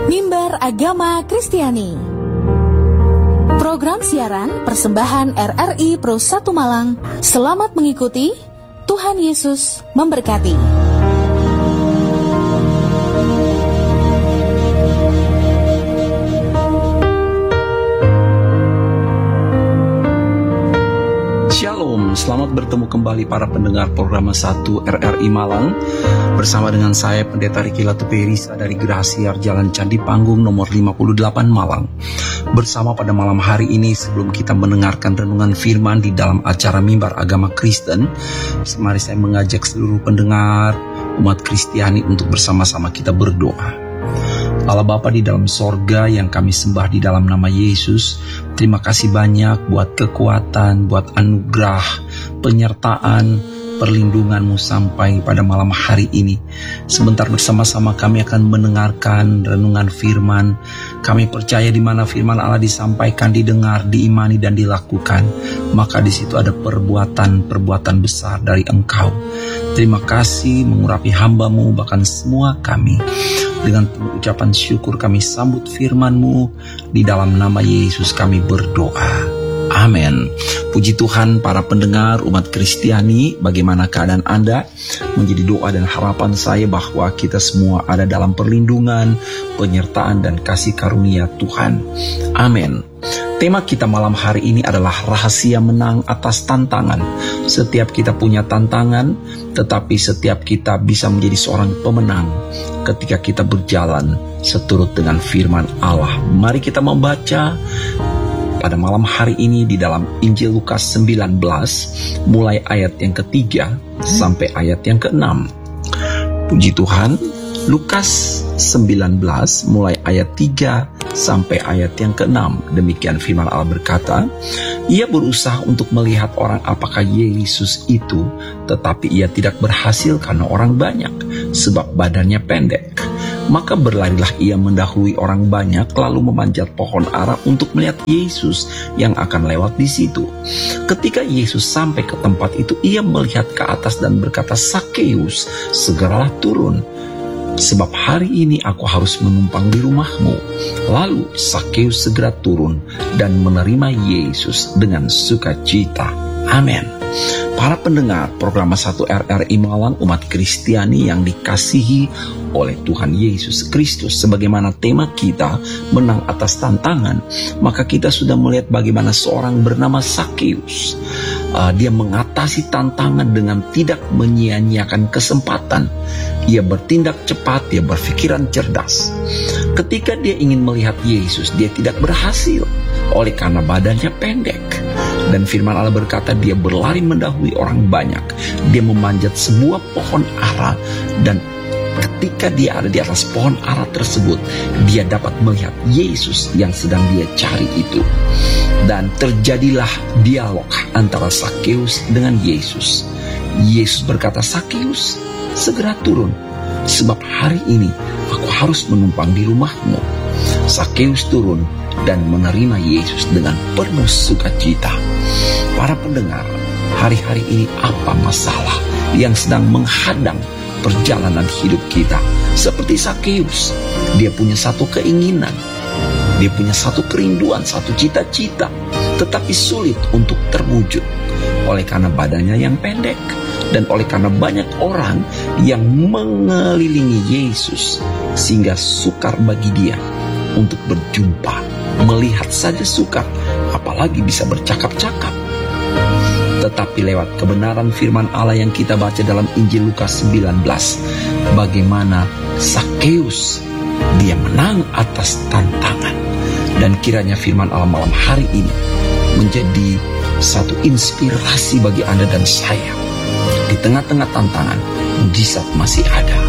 Mimbar Agama Kristiani. Program siaran persembahan RRI Pro 1 Malang. Selamat mengikuti. Tuhan Yesus memberkati. Shalom, selamat bertemu kembali para pendengar program 1 RRI Malang. Bersama dengan saya Pendeta Riki Latuperisa dari Grasiar Jalan Candi Panggung nomor 58 Malang. Bersama pada malam hari ini sebelum kita mendengarkan renungan firman di dalam acara Mimbar Agama Kristen, mari saya mengajak seluruh pendengar umat Kristiani untuk bersama-sama kita berdoa. Allah Bapa di dalam sorga yang kami sembah di dalam nama Yesus, terima kasih banyak buat kekuatan, buat anugerah, penyertaan, perlindungan-Mu sampai pada malam hari ini. Sebentar bersama-sama kami akan mendengarkan renungan firman. Kami percaya di mana firman Allah disampaikan, didengar, diimani dan dilakukan, maka di situ ada perbuatan besar dari Engkau. Terima kasih mengurapi hamba-Mu, bahkan semua kami. Dengan penuh ucapan syukur kami sambut firman-Mu. Di dalam nama Yesus kami berdoa. Amin. Puji Tuhan para pendengar umat Kristiani, bagaimana keadaan Anda? Menjadi doa dan harapan saya bahwa kita semua ada dalam perlindungan, penyertaan dan kasih karunia Tuhan. Amin. Tema kita malam hari ini adalah rahasia menang atas tantangan. Setiap kita punya tantangan, tetapi setiap kita bisa menjadi seorang pemenang ketika kita berjalan seturut dengan firman Allah. Mari kita membaca pada malam hari ini di dalam Injil Lukas 19, mulai ayat yang ketiga sampai ayat yang keenam. Puji Tuhan, Lukas 19 mulai ayat 3 sampai ayat yang keenam. Demikian firman Allah berkata, ia berusaha untuk melihat orang apakah Yesus itu, tetapi ia tidak berhasil karena orang banyak, sebab badannya pendek. Maka berlarilah ia mendahului orang banyak, lalu memanjat pohon ara untuk melihat Yesus yang akan lewat di situ. Ketika Yesus sampai ke tempat itu, ia melihat ke atas dan berkata, Sakeus, segeralah turun, sebab hari ini aku harus menumpang di rumahmu. Lalu Sakeus segera turun dan menerima Yesus dengan sukacita. Amin. Para pendengar program 1 RRI Malang, umat Kristiani yang dikasihi oleh Tuhan Yesus Kristus, sebagaimana tema kita menang atas tantangan, maka kita sudah melihat bagaimana seorang bernama Sakeus, dia mengatasi tantangan dengan tidak menyia-nyiakan kesempatan. Ia bertindak cepat, dia berpikiran cerdas. Ketika dia ingin melihat Yesus, dia tidak berhasil oleh karena badannya pendek. Dan firman Allah berkata, dia berlari mendahului orang banyak. Dia memanjat sebuah pohon ara, dan ketika dia ada di atas pohon ara tersebut, dia dapat melihat Yesus yang sedang dia cari itu. Dan terjadilah dialog antara Sakeus dengan Yesus. Yesus berkata, Sakeus, segera turun, sebab hari ini aku harus menumpang di rumahmu. Sakeus turun dan menerima Yesus dengan penuh sukacita. Para pendengar, hari-hari ini apa masalah yang sedang menghadang perjalanan hidup kita? Seperti Sakeus, dia punya satu keinginan, dia punya satu kerinduan, satu cita-cita, tetapi sulit untuk terwujud oleh karena badannya yang pendek dan oleh karena banyak orang yang mengelilingi Yesus, sehingga sukar bagi dia untuk berjumpa. Melihat saja sukar, apalagi bisa bercakap-cakap. Tetapi lewat kebenaran firman Allah yang kita baca dalam Injil Lukas 19, bagaimana Sakeus dia menang atas tantangan. Dan kiranya firman Allah malam hari ini menjadi satu inspirasi bagi Anda dan saya. Di tengah-tengah tantangan, mujizat masih ada.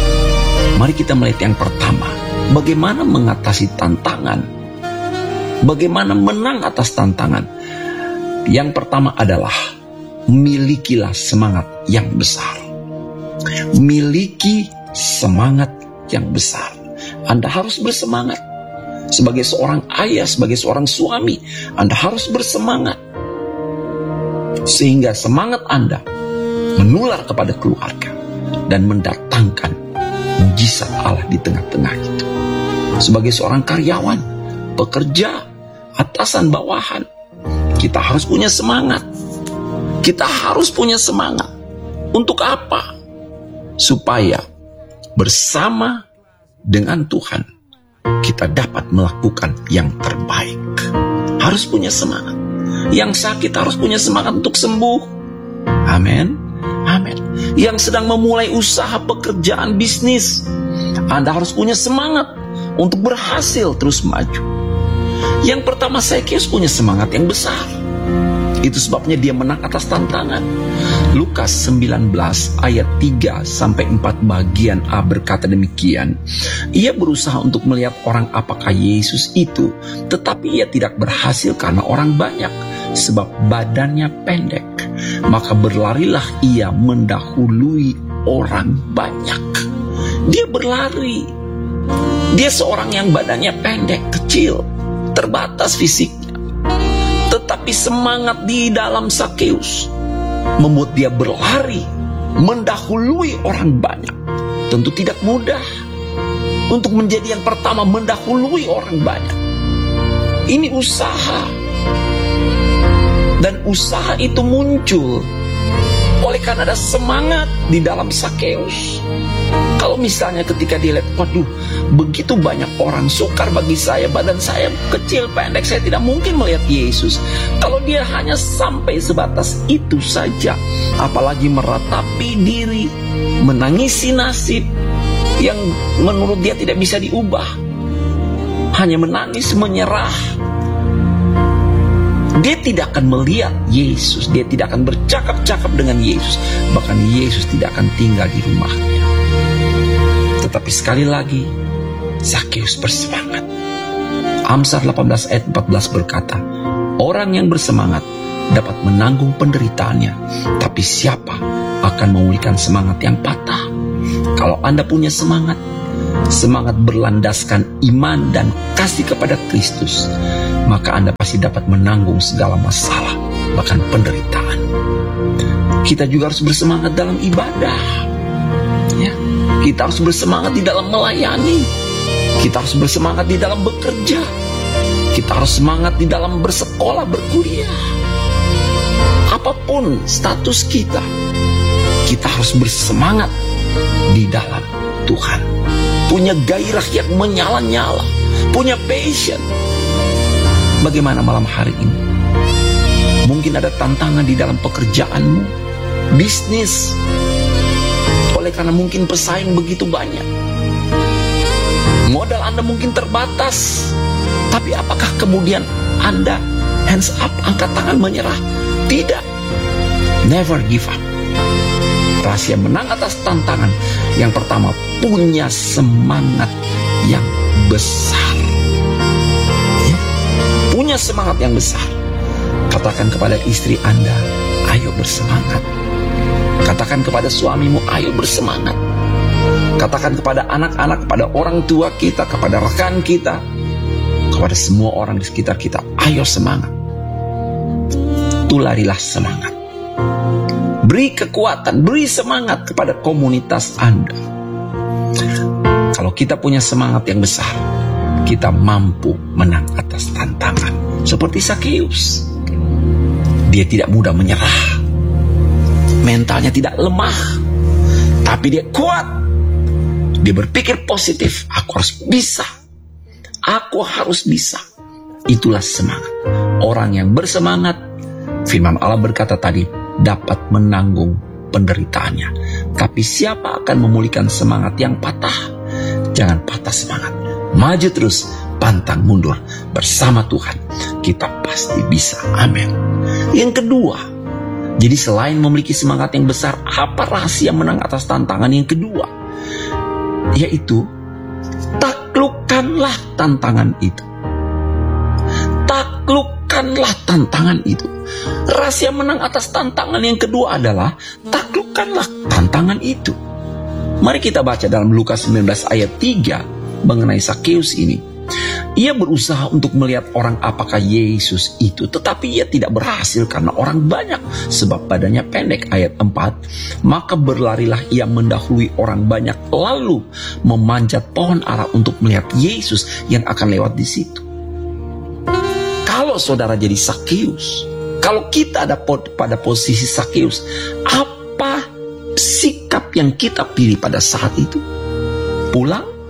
Mari kita melihat yang pertama, bagaimana mengatasi tantangan. Bagaimana menang atas tantangan? Yang pertama adalah milikilah semangat yang besar. Miliki semangat yang besar. Anda harus bersemangat. Sebagai seorang ayah, sebagai seorang suami, Anda harus bersemangat. Sehingga semangat Anda menular kepada keluarga dan mendatangkan mujizat Allah di tengah-tengah itu. sebagai seorang karyawan, pekerja, atasan, bawahan, kita harus punya semangat. Kita harus punya semangat. Untuk apa? Supaya bersama dengan Tuhan kita dapat melakukan yang terbaik. Harus punya semangat. Yang sakit harus punya semangat untuk sembuh. Amin. Amin. Yang sedang memulai usaha, pekerjaan, bisnis, Anda harus punya semangat untuk berhasil terus maju. Yang pertama, Zakheus punya semangat yang besar. Itu sebabnya dia menang atas tantangan. Lukas 19 ayat 3-4 bagian A berkata demikian. Ia berusaha untuk melihat orang apakah Yesus itu, tetapi ia tidak berhasil karena orang banyak, sebab badannya pendek. Maka berlarilah ia mendahului orang banyak. Dia berlari. Dia seorang yang badannya pendek, kecil, terbatas fisiknya. Tetapi semangat di dalam Zakheus membuat dia berlari, mendahului orang banyak. Tentu tidak mudah untuk menjadi yang pertama, mendahului orang banyak. Ini usaha. Dan usaha itu muncul oleh karena ada semangat di dalam Zakheus. Kalau misalnya ketika dia lihat, waduh, begitu banyak orang, sukar bagi saya, badan saya kecil, pendek, saya tidak mungkin melihat Yesus. Kalau dia hanya sampai sebatas itu saja, apalagi meratapi diri, menangisi nasib yang menurut dia tidak bisa diubah, hanya menangis, menyerah, dia tidak akan melihat Yesus, dia tidak akan bercakap-cakap dengan Yesus, bahkan Yesus tidak akan tinggal di rumahnya. Tetapi sekali lagi, Zakheus bersemangat. Amsal 18 ayat 14 berkata, orang yang bersemangat dapat menanggung penderitaannya, tapi siapa akan memulihkan semangat yang patah? Kalau Anda punya semangat berlandaskan iman dan kasih kepada Kristus, maka Anda pasti dapat menanggung segala masalah, bahkan penderitaan. Kita juga harus bersemangat dalam ibadah. Ya, kita harus bersemangat di dalam melayani. Kita harus bersemangat di dalam bekerja. Kita harus semangat di dalam bersekolah, berkuliah. Apapun status kita, kita harus bersemangat di dalam Tuhan. Punya gairah yang menyala-nyala, punya passion. Bagaimana malam hari ini? Mungkin ada tantangan di dalam pekerjaanmu, bisnis, oleh karena mungkin pesaing begitu banyak. Modal Anda mungkin terbatas, tapi apakah kemudian Anda hands up, angkat tangan, menyerah? Tidak. Never give up. Rahasia menang atas tantangan, yang pertama, punya semangat yang besar. Ya? Punya semangat yang besar. Katakan kepada istri Anda, ayo bersemangat. Katakan kepada suamimu, ayo bersemangat. Katakan kepada anak-anak, kepada orang tua kita, kepada rekan kita, kepada semua orang di sekitar kita, ayo semangat. Tularilah semangat. Beri kekuatan, beri semangat kepada komunitas Anda. Kalau kita punya semangat yang besar, kita mampu menang atas tantangan. Seperti Zakheus, dia tidak mudah menyerah. Mentalnya tidak lemah, tapi dia kuat. Dia berpikir positif, aku harus bisa. Aku harus bisa. Itulah semangat. Orang yang bersemangat, firman Allah berkata tadi, dapat menanggung penderitaannya. Tapi siapa akan memulihkan semangat yang patah? Jangan patah semangat. Maju terus, pantang mundur. Bersama Tuhan, kita pasti bisa. Amin. Yang kedua, jadi selain memiliki semangat yang besar, apa rahasia menang atas tantangan yang kedua? Yaitu, taklukkanlah tantangan itu. Taklukkanlah tantangan itu. Rahasia menang atas tantangan yang kedua adalah taklukkanlah tantangan itu. Mari kita baca dalam Lukas 19 ayat 3 mengenai Zakheus ini. Ia berusaha untuk melihat orang apakah Yesus itu, tetapi ia tidak berhasil karena orang banyak, sebab badannya pendek. Ayat 4, maka berlarilah ia mendahului orang banyak, lalu memanjat pohon ara untuk melihat Yesus yang akan lewat di situ. Kalau saudara jadi Sakeus, kalau kita ada pada posisi Sakeus, apa sikap yang kita pilih pada saat itu? Pulang?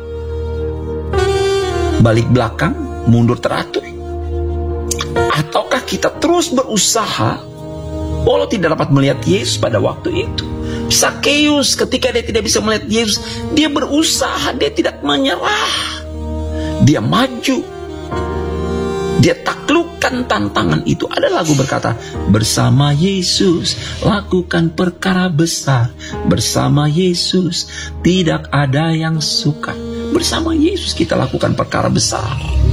Balik belakang, mundur teratur? Ataukah kita terus berusaha walau tidak dapat melihat Yesus pada waktu itu? Sakeus ketika dia tidak bisa melihat Yesus, dia berusaha, dia tidak menyerah. Dia maju. Dia taklukkan tantangan itu. Ada lagu berkata, bersama Yesus lakukan perkara besar. Bersama Yesus tidak ada yang suka. Bersama Yesus kita lakukan perkara besar.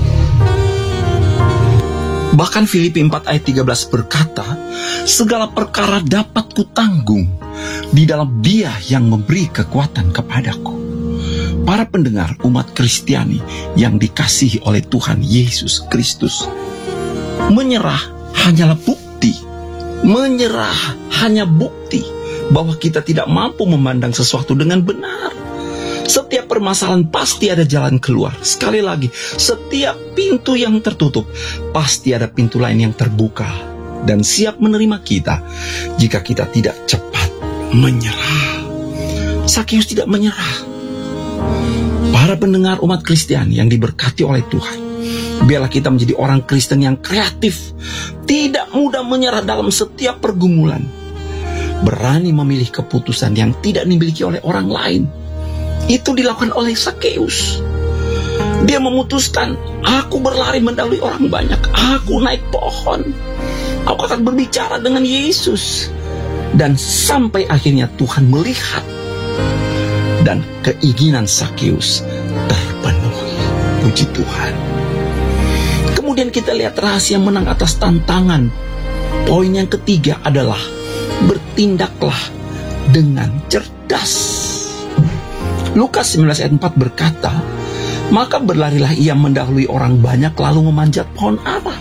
Bahkan Filipi 4 ayat 13 berkata, segala perkara dapat kutanggung di dalam Dia yang memberi kekuatan kepadaku. Para pendengar umat Kristiani yang dikasihi oleh Tuhan Yesus Kristus, menyerah hanyalah bukti. Menyerah hanya bukti bahwa kita tidak mampu memandang sesuatu dengan benar. Setiap permasalahan pasti ada jalan keluar. Sekali lagi, setiap pintu yang tertutup pasti ada pintu lain yang terbuka dan siap menerima kita jika kita tidak cepat menyerah. Sakeus tidak menyerah. Para pendengar umat Kristiani yang diberkati oleh Tuhan, biarlah kita menjadi orang Kristen yang kreatif, tidak mudah menyerah dalam setiap pergumulan, berani memilih keputusan yang tidak dimiliki oleh orang lain. Itu dilakukan oleh Sakeus. Dia memutuskan, aku berlari mendahului orang banyak, aku naik pohon, aku akan berbicara dengan Yesus. Dan sampai akhirnya Tuhan melihat dan keinginan Sakeus terpenuhi. Puji Tuhan. Kemudian kita lihat rahasia menang atas tantangan. Poin yang ketiga adalah bertindaklah dengan cerdas. Lukas 19 ayat 4 berkata, maka berlarilah ia mendahului orang banyak lalu memanjat pohon ara.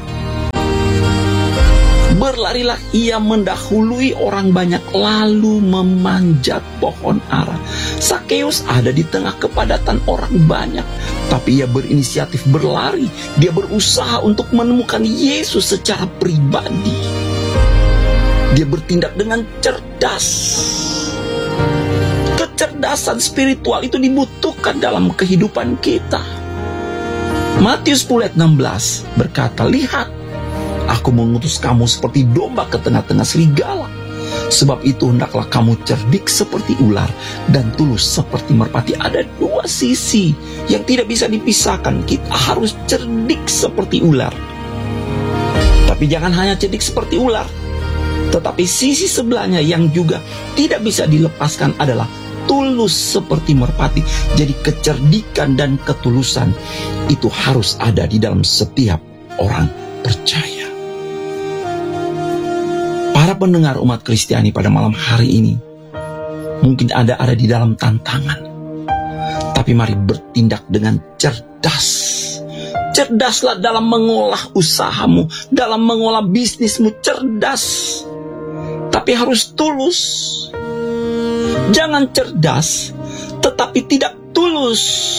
Berlarilah ia mendahului orang banyak lalu memanjat pohon ara. Sakeus ada di tengah kepadatan orang banyak, tapi ia berinisiatif berlari. Dia berusaha untuk menemukan Yesus secara pribadi. Dia bertindak dengan cerdas. Kecerdasan spiritual itu dibutuhkan dalam kehidupan kita. Matius 10 ayat 16 berkata, lihat, aku mengutus kamu seperti domba ke tengah-tengah serigala. Sebab itu hendaklah kamu cerdik seperti ular dan tulus seperti merpati. Ada dua sisi yang tidak bisa dipisahkan. Kita harus cerdik seperti ular. Tapi jangan hanya cerdik seperti ular, tetapi sisi sebelahnya yang juga tidak bisa dilepaskan adalah tulus seperti merpati. Jadi kecerdikan dan ketulusan itu harus ada di dalam setiap orang percaya. Para pendengar umat Kristiani pada malam hari ini, mungkin ada di dalam tantangan, tapi mari bertindak dengan cerdas. Cerdaslah dalam mengolah usahamu, dalam mengolah bisnismu, cerdas. Tapi harus tulus. Jangan cerdas, tetapi tidak tulus.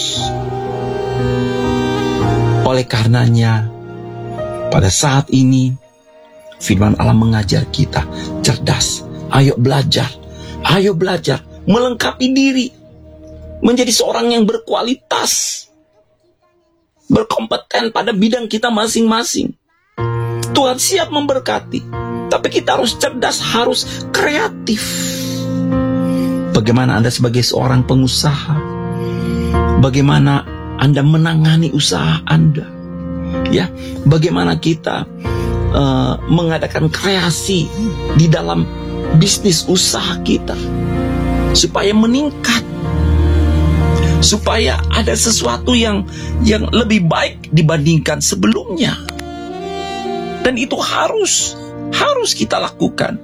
Oleh karenanya, pada saat ini, firman Allah mengajar kita cerdas. Ayo belajar, melengkapi diri, menjadi seorang yang berkualitas, berkompeten pada bidang kita masing-masing. Tuhan siap memberkati, tapi kita harus cerdas, harus kreatif. Bagaimana Anda sebagai seorang pengusaha? Bagaimana Anda menangani usaha Anda? Ya, bagaimana kita mengadakan kreasi di dalam bisnis usaha kita supaya meningkat, supaya ada sesuatu yang lebih baik dibandingkan sebelumnya. Dan itu harus kita lakukan.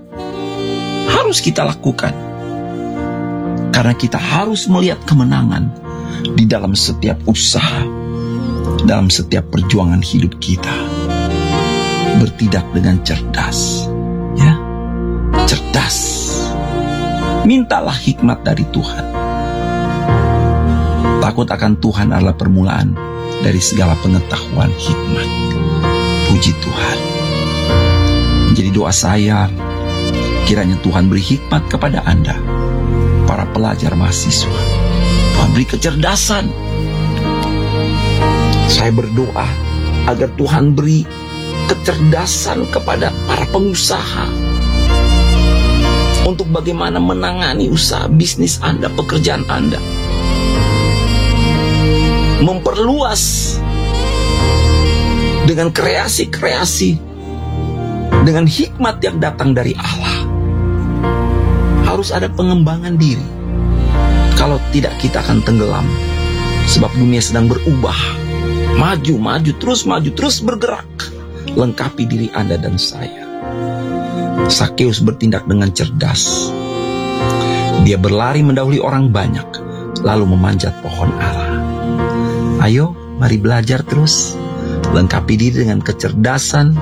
Karena kita harus melihat kemenangan di dalam setiap usaha. dalam setiap perjuangan hidup kita. Bertindak dengan cerdas, ya, cerdas. Mintalah hikmat dari Tuhan. Takut akan Tuhan adalah permulaan dari segala pengetahuan hikmat. Puji Tuhan. Menjadi doa saya, kiranya Tuhan beri hikmat kepada Anda, para pelajar mahasiswa. Tuhan beri kecerdasan. Saya berdoa agar Tuhan beri kecerdasan kepada para pengusaha untuk bagaimana menangani usaha bisnis Anda, pekerjaan Anda. Memperluas dengan kreasi-kreasi, dengan hikmat yang datang dari Allah. Harus ada pengembangan diri. Kalau tidak, kita akan tenggelam. Sebab dunia sedang berubah. Maju, terus bergerak. Lengkapi diri Anda dan saya. Sakeus bertindak dengan cerdas. Dia berlari mendahului orang banyak, lalu memanjat pohon ara. Ayo, mari belajar terus. Lengkapi diri dengan kecerdasan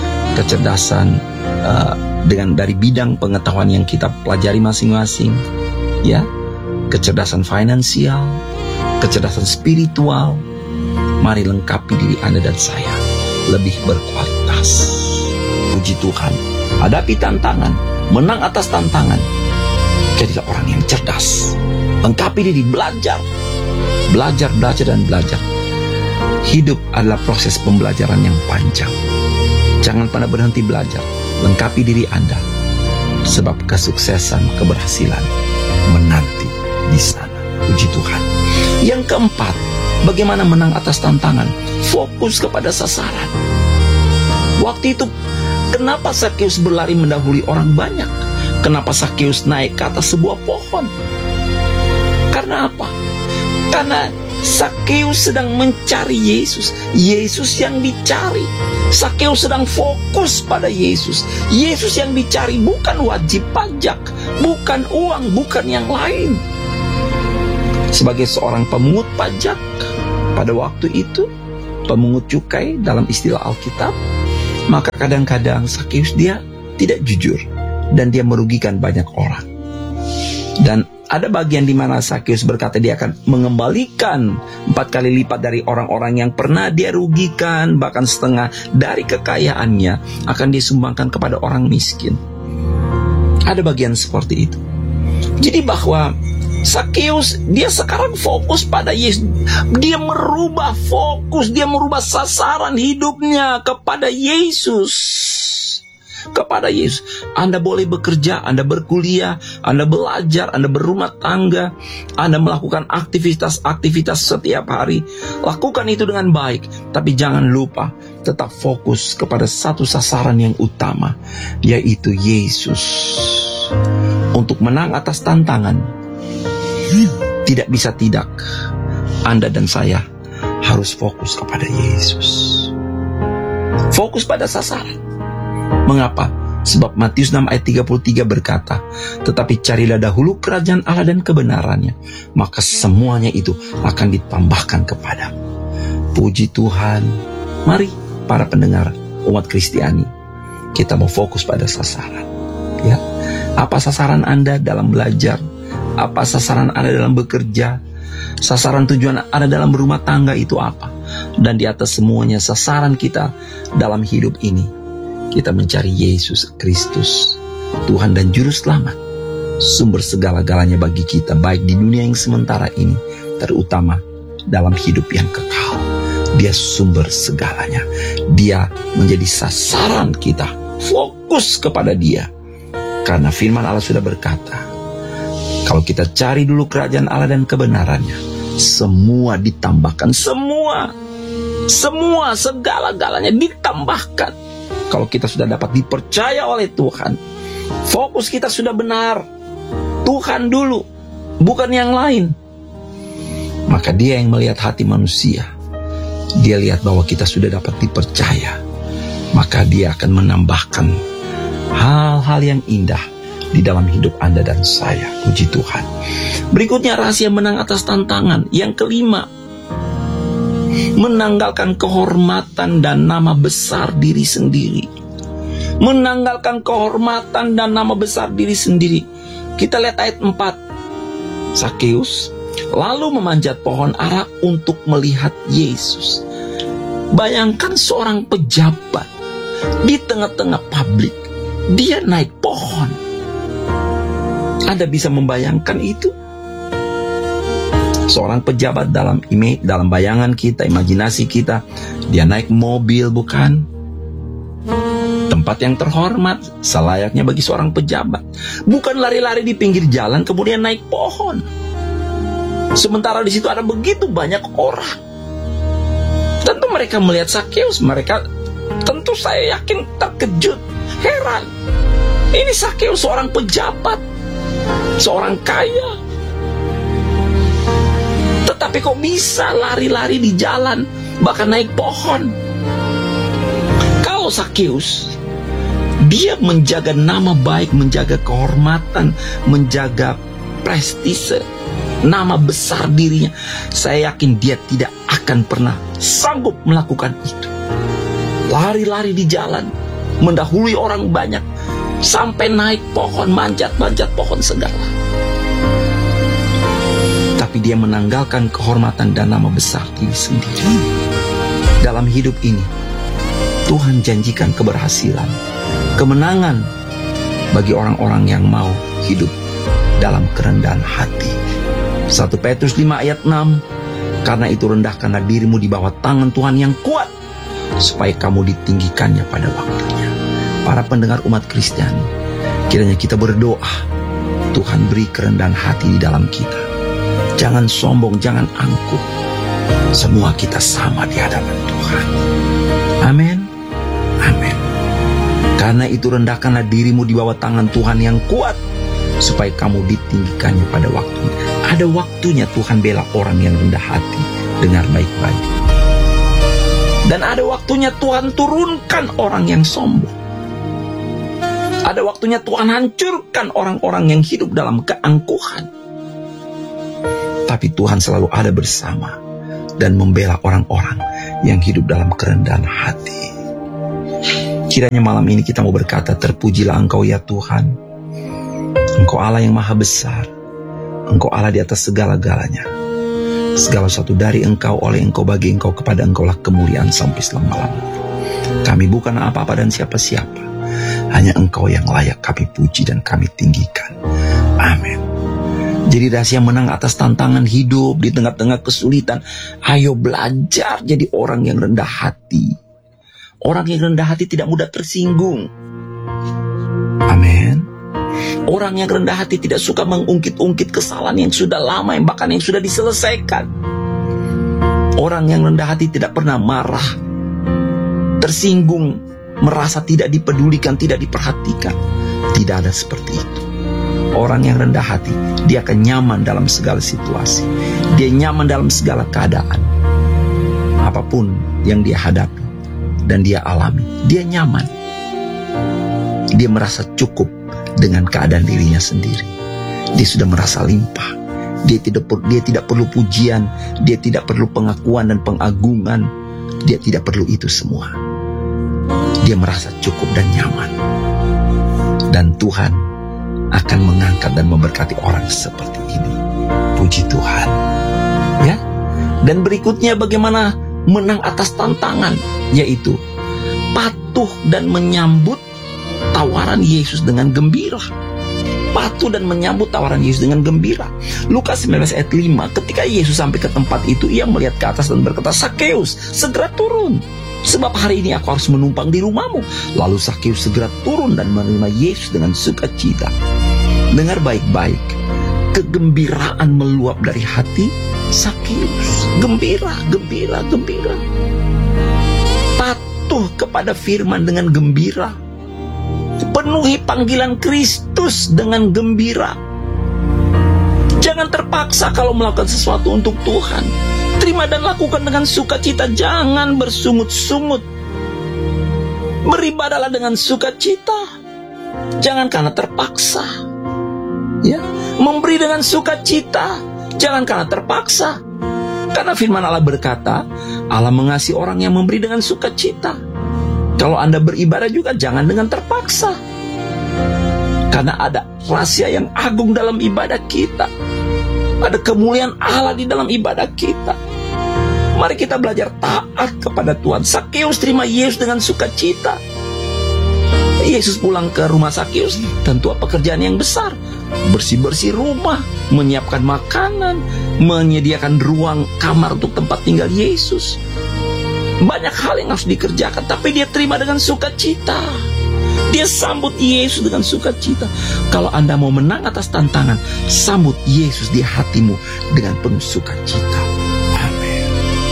dengan dari bidang pengetahuan yang kita pelajari masing-masing, ya. Kecerdasan finansial, kecerdasan spiritual. Mari lengkapi diri Anda dan saya lebih berkualitas. Puji Tuhan. Hadapi tantangan, menang atas tantangan. Jadilah orang yang cerdas. Lengkapi diri, belajar, dan belajar. Hidup adalah proses pembelajaran yang panjang. Jangan pernah berhenti belajar. Lengkapi diri Anda, sebab kesuksesan, keberhasilan menanti di sana. Puji Tuhan. Yang keempat, bagaimana menang atas tantangan? Fokus kepada sasaran. Waktu itu, kenapa Sakeus berlari mendahului orang banyak? Kenapa Sakeus naik ke atas sebuah pohon? Karena apa? Karena Sakeus sedang mencari Yesus. Yesus yang dicari. Sakeus sedang fokus pada Yesus. Yesus yang dicari, bukan wajib pajak, bukan uang, bukan yang lain. Sebagai seorang pemungut pajak pada waktu itu, pemungut cukai dalam istilah Alkitab, maka kadang-kadang Sakeus dia tidak jujur dan dia merugikan banyak orang. Dan ada bagian di mana Sakeus berkata dia akan mengembalikan 4 kali lipat dari orang-orang yang pernah dia rugikan, bahkan setengah dari kekayaannya akan disumbangkan kepada orang miskin. Ada bagian seperti itu. Jadi bahwa Sakeus dia sekarang fokus pada Yesus. Dia merubah fokus, dia merubah sasaran hidupnya kepada Yesus. Kepada Yesus. Anda boleh bekerja, Anda berkuliah, Anda belajar, Anda berumah tangga, Anda melakukan aktivitas setiap hari. Lakukan itu dengan baik, tapi jangan lupa tetap fokus kepada satu sasaran yang utama, yaitu Yesus. Untuk menang atas tantangan, tidak bisa tidak, Anda dan saya harus fokus kepada Yesus. Fokus pada sasaran. Mengapa? Sebab Matius 6 ayat 33 berkata, tetapi carilah dahulu kerajaan Allah dan kebenarannya, maka semuanya itu akan ditambahkan kepadamu. Puji Tuhan. Mari para pendengar umat Kristiani, kita mau fokus pada sasaran, ya. Apa sasaran Anda dalam belajar? Apa sasaran Anda dalam bekerja? Sasaran tujuan Anda dalam berumah tangga itu apa? Dan di atas semuanya, sasaran kita dalam hidup ini, kita mencari Yesus Kristus, Tuhan dan Juru Selamat, sumber segala-galanya bagi kita, baik di dunia yang sementara ini, terutama dalam hidup yang kekal. Dia sumber segalanya. Dia menjadi sasaran kita. Fokus kepada Dia. Karena firman Allah sudah berkata, kalau kita cari dulu kerajaan Allah dan kebenarannya, semua ditambahkan. Semua, segala-galanya ditambahkan. Kalau kita sudah dapat dipercaya oleh Tuhan, fokus kita sudah benar, Tuhan dulu, bukan yang lain, maka Dia yang melihat hati manusia. Dia lihat bahwa kita sudah dapat dipercaya, maka Dia akan menambahkan hal-hal yang indah di dalam hidup Anda dan saya. Puji Tuhan. Berikutnya, rahasia menang atas tantangan. Yang kelima, menanggalkan kehormatan dan nama besar diri sendiri. Menanggalkan kehormatan dan nama besar diri sendiri. Kita lihat ayat 4. Sakeus lalu memanjat pohon ara untuk melihat Yesus. Bayangkan seorang pejabat di tengah-tengah publik, dia naik pohon. Anda bisa membayangkan itu? Seorang pejabat dalam bayangan kita, imajinasi kita, dia naik mobil, bukan? Tempat yang terhormat, selayaknya bagi seorang pejabat. Bukan lari-lari di pinggir jalan kemudian naik pohon. Sementara di situ ada begitu banyak orang. Tentu mereka melihat Sakeus, mereka tentu saya yakin terkejut, heran. Ini Sakeus seorang pejabat, seorang kaya. Tetapi kok bisa lari-lari di jalan, bahkan naik pohon? Kalau Sakeus, dia menjaga nama baik, menjaga kehormatan, menjaga prestise, nama besar dirinya. Saya yakin dia tidak akan pernah sanggup melakukan itu. Lari-lari di jalan, mendahului orang banyak, sampai naik pohon, manjat-manjat pohon segala. Tapi dia menanggalkan kehormatan dan nama besar diri sendiri. Dalam hidup ini, Tuhan janjikan keberhasilan, kemenangan bagi orang-orang yang mau hidup dalam kerendahan hati. 1 Petrus 5 ayat 6. Karena itu rendahkanlah dirimu di bawah tangan Tuhan yang kuat, supaya kamu ditinggikannya pada waktunya. Para pendengar umat Kristiani, kiranya kita berdoa, Tuhan beri kerendahan hati di dalam kita. Jangan sombong, jangan angkuh. Semua kita sama di hadapan Tuhan. Amin. Amin. Karena itu rendahkanlah dirimu di bawah tangan Tuhan yang kuat, supaya kamu ditinggikannya pada waktunya. Ada waktunya Tuhan bela orang yang rendah hati. Dengar baik-baik. Dan ada waktunya Tuhan turunkan orang yang sombong. Ada waktunya Tuhan hancurkan orang-orang yang hidup dalam keangkuhan. Tapi Tuhan selalu ada bersama dan membela orang-orang yang hidup dalam kerendahan hati. Kiranya malam ini kita mau berkata, terpujilah Engkau ya Tuhan. Engkau Allah yang maha besar. Engkau Allah di atas segala-galanya. Segala sesuatu dari Engkau, oleh Engkau, bagi Engkau, kepada Engkaulah kemuliaan sampai selama-lamanya. Kami bukan apa-apa dan siapa-siapa. Hanya Engkau yang layak kami puji dan kami tinggikan. Amin. Jadi rahasia menang atas tantangan hidup di tengah-tengah kesulitan. Ayo belajar jadi orang yang rendah hati. Orang yang rendah hati tidak mudah tersinggung. Amin. Orang yang rendah hati tidak suka mengungkit-ungkit kesalahan yang sudah lama, yang bahkan yang sudah diselesaikan. Orang yang rendah hati tidak pernah marah, tersinggung, merasa tidak dipedulikan, tidak diperhatikan. Tidak ada seperti itu. Orang yang rendah hati, dia akan nyaman dalam segala situasi. Dia nyaman dalam segala keadaan. Apapun yang dia hadapi dan dia alami, dia nyaman. Dia merasa cukup dengan keadaan dirinya sendiri. Dia sudah merasa limpah. Dia tidak perlu pujian. Dia tidak perlu pengakuan dan pengagungan. Dia tidak perlu itu semua. Dia merasa cukup dan nyaman. Dan Tuhan akan mengangkat dan memberkati orang seperti ini. Puji Tuhan. Ya. Dan berikutnya bagaimana menang atas tantangan, yaitu patuh dan menyambut tawaran Yesus dengan gembira. Patuh dan menyambut tawaran Yesus dengan gembira. Lukas 19 ayat 5. Ketika Yesus sampai ke tempat itu, ia melihat ke atas dan berkata, Sakeus, segera turun, sebab hari ini aku harus menumpang di rumahmu. Lalu Sakeus segera turun dan menerima Yesus dengan sukacita. Dengar baik-baik. Kegembiraan meluap dari hati Sakeus. Gembira, gembira, gembira. Patuh kepada firman dengan gembira. Penuhi panggilan Kristus dengan gembira. Jangan terpaksa kalau melakukan sesuatu untuk Tuhan. Terima dan lakukan dengan sukacita. Jangan bersungut-sungut. Beribadahlah dengan sukacita. Jangan karena terpaksa. Ya, memberi dengan sukacita. Jangan karena terpaksa. Karena firman Allah berkata, Allah mengasihi orang yang memberi dengan sukacita. Kalau Anda beribadah juga jangan dengan terpaksa. Karena ada rahasia yang agung dalam ibadah kita. Ada kemuliaan Allah di dalam ibadah kita. Mari kita belajar taat kepada Tuhan. Sakeus terima Yesus dengan sukacita. Yesus pulang ke rumah Sakeus, tentu pekerjaan yang besar. Bersih-bersih rumah, menyiapkan makanan, menyediakan ruang kamar untuk tempat tinggal Yesus. Banyak hal yang harus dikerjakan, tapi dia terima dengan sukacita. Dia sambut Yesus dengan sukacita. Kalau Anda mau menang atas tantangan, sambut Yesus di hatimu dengan penuh sukacita. Amin.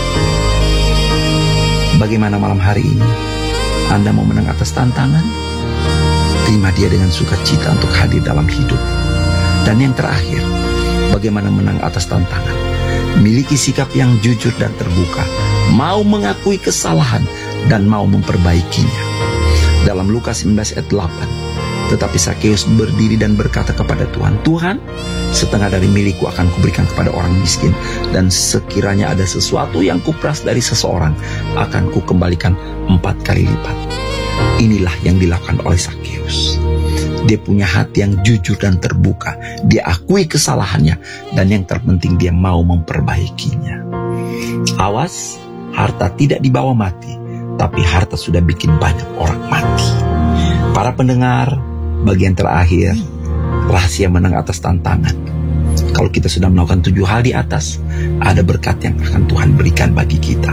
Bagaimana malam hari ini? Anda mau menang atas tantangan? Terima dia dengan sukacita untuk hadir dalam hidup. Dan yang terakhir, bagaimana menang atas tantangan? Miliki sikap yang jujur dan terbuka, mau mengakui kesalahan dan mau memperbaikinya. Dalam Lukas 19 ayat 8, tetapi Sakeus berdiri dan berkata kepada Tuhan, Tuhan, setengah dari milikku akan kuberikan kepada orang miskin, dan sekiranya ada sesuatu yang kuperas dari seseorang, akan kukembalikan 4 kali lipat. Inilah yang dilakukan oleh Sakeus. Dia punya hati yang jujur dan terbuka. Dia akui kesalahannya, dan yang terpenting dia mau memperbaikinya. Awas, harta tidak dibawa mati, tapi harta sudah bikin banyak orang mati. Para pendengar, bagian terakhir, rahasia menang atas tantangan. Kalau kita sudah melakukan 7 hal di atas, ada berkat yang akan Tuhan berikan bagi kita.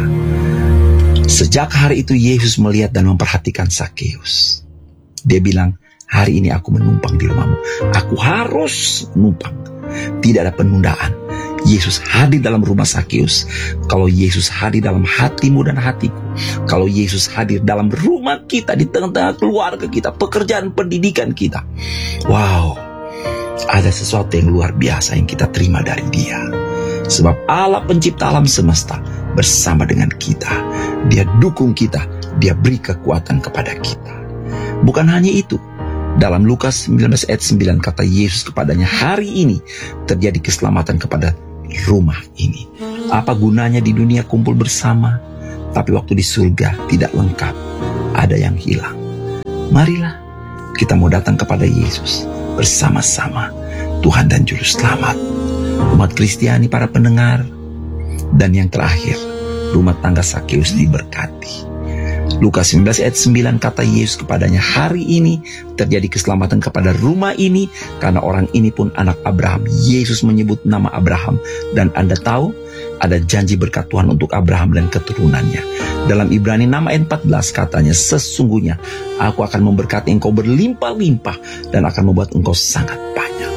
Sejak hari itu Yesus melihat dan memperhatikan Sakeus. Dia bilang, hari ini aku menumpang di rumahmu. Aku harus menumpang. Tidak ada penundaan. Yesus hadir dalam rumah Sakeus. Kalau Yesus hadir dalam hatimu dan hatiku, kalau Yesus hadir dalam rumah kita, di tengah-tengah keluarga kita, pekerjaan pendidikan kita, wow, ada sesuatu yang luar biasa yang kita terima dari Dia. Sebab Allah pencipta alam semesta bersama dengan kita. Dia dukung kita, Dia beri kekuatan kepada kita. Bukan hanya itu, dalam Lukas 19 ayat 9 kata Yesus kepadanya, hari ini terjadi keselamatan kepada rumah ini. Apa gunanya di dunia kumpul bersama, tapi waktu di surga tidak lengkap, ada yang hilang. Marilah kita mau datang kepada Yesus bersama-sama, Tuhan dan Juru Selamat. Umat Kristiani, para pendengar, dan yang terakhir, rumah tangga Sakeus diberkati. Lukas 19 ayat 9 kata Yesus kepadanya, hari ini terjadi keselamatan kepada rumah ini, karena orang ini pun anak Abraham. Yesus menyebut nama Abraham, dan Anda tahu ada janji berkat Tuhan untuk Abraham dan keturunannya. Dalam Ibrani 6 ayat 14 katanya, sesungguhnya aku akan memberkati engkau berlimpah-limpah dan akan membuat engkau sangat banyak.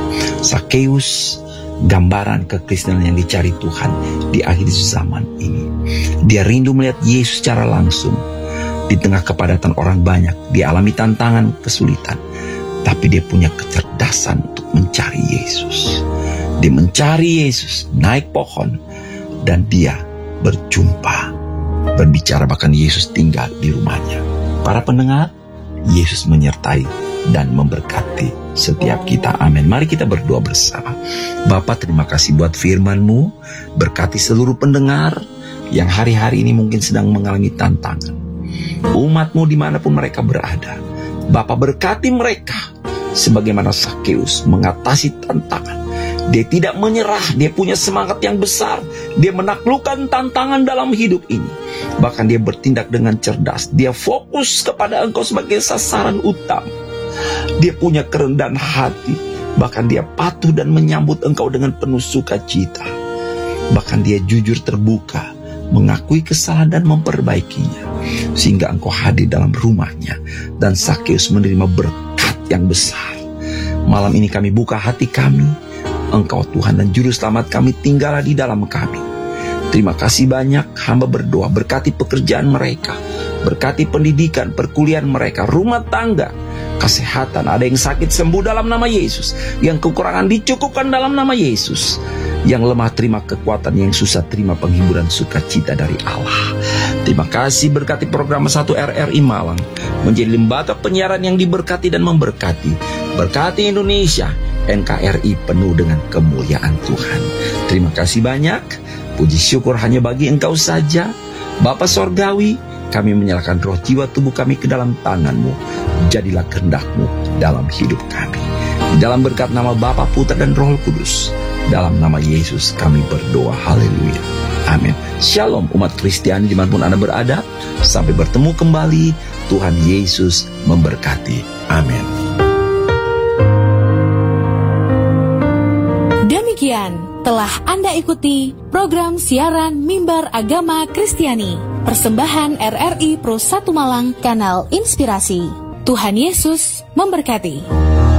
Sakeus, gambaran kekristenan yang dicari Tuhan di akhir zaman ini. Dia rindu melihat Yesus secara langsung. Di tengah kepadatan orang banyak, dia alami tantangan, kesulitan, tapi dia punya kecerdasan untuk mencari Yesus. Dia mencari Yesus, naik pohon, dan dia berjumpa, berbicara, bahkan Yesus tinggal di rumahnya. Para pendengar, Yesus menyertai dan memberkati setiap kita. Amin. Mari kita berdoa bersama. Bapa, terima kasih buat firman-Mu. Berkati seluruh pendengar yang hari-hari ini mungkin sedang mengalami tantangan. Umat-Mu dimanapun mereka berada, Bapa, berkati mereka sebagaimana Sakeus mengatasi tantangan. Dia tidak menyerah, dia punya semangat yang besar. Dia menaklukkan tantangan dalam hidup ini. Bahkan dia bertindak dengan cerdas. Dia fokus kepada Engkau sebagai sasaran utama. Dia punya kerendahan hati. Bahkan dia patuh dan menyambut Engkau dengan penuh sukacita. Bahkan dia jujur terbuka, mengakui kesalahan dan memperbaikinya, sehingga Engkau hadir dalam rumahnya, dan Sakeus menerima berkat yang besar. Malam ini kami buka hati kami. Engkau Tuhan dan Juru Selamat kami, tinggallah di dalam kami. Terima kasih banyak. Hamba berdoa, berkati pekerjaan mereka, berkati pendidikan, perkuliahan mereka, rumah tangga, kesehatan. Ada yang sakit sembuh dalam nama Yesus, yang kekurangan dicukupkan dalam nama Yesus, yang lemah terima kekuatan, yang susah terima penghiburan sukacita dari Allah. Terima kasih, berkati program 1 RRI Malang menjadi lembaga penyiaran yang diberkati dan memberkati. Berkati Indonesia, NKRI penuh dengan kemuliaan Tuhan. Terima kasih banyak. Puji syukur hanya bagi Engkau saja. Bapa Sorgawi, kami menyerahkan roh jiwa tubuh kami ke dalam tangan-Mu. Jadilah kehendak-Mu dalam hidup kami. Dalam berkat nama Bapa, Putra, dan Roh Kudus. Dalam nama Yesus kami berdoa. Haleluya. Amin. Shalom umat Kristiani dimanapun Anda berada. Sampai bertemu kembali. Tuhan Yesus memberkati. Amin. Demikian telah Anda ikuti program siaran Mimbar Agama Kristiani, persembahan RRI Pro 1 Malang, Kanal Inspirasi. Tuhan Yesus memberkati.